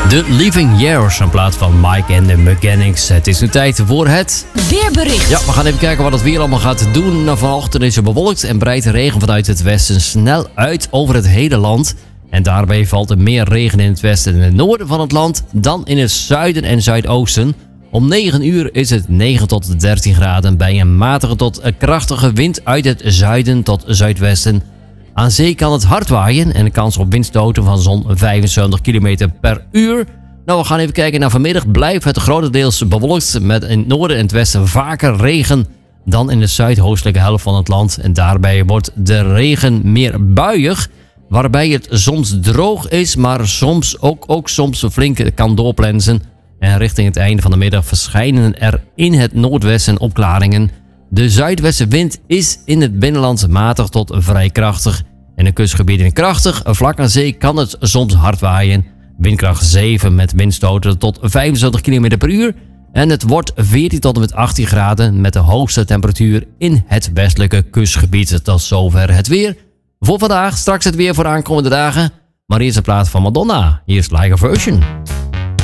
The Living Years, een plaat van Mike and the Mechanics. Het is nu tijd voor het weerbericht. Ja, we gaan even kijken wat het weer allemaal gaat doen. Vanochtend is het bewolkt en breidt de regen vanuit het westen snel uit over het hele land. En daarbij valt er meer regen in het westen en het noorden van het land dan in het zuiden en zuidoosten. Om 9 uur is het 9 tot 13 graden bij een matige tot krachtige wind uit het zuiden tot zuidwesten. Aan zee kan het hard waaien en de kans op windstoten van zo'n 75 km per uur. Nou, we gaan even kijken naar vanmiddag. Blijft het grotendeels bewolkt met in het noorden en het westen vaker regen dan in de zuidoostelijke helft van het land. En daarbij wordt de regen meer buiig, waarbij het soms droog is, maar soms ook soms flink kan doorplensen. En richting het einde van de middag verschijnen er in het noordwesten opklaringen. De zuidwestenwind is in het binnenland matig tot vrij krachtig. In de kustgebieden krachtig, vlak aan zee kan het soms hard waaien. Windkracht 7 met windstoten tot 25 km per uur. En het wordt 14 tot en met 18 graden met de hoogste temperatuur in het westelijke kustgebied. Tot zover het weer. Voor vandaag, straks het weer voor de aankomende dagen. Maar eerst een plaat van Madonna. Hier is Like a Virgin.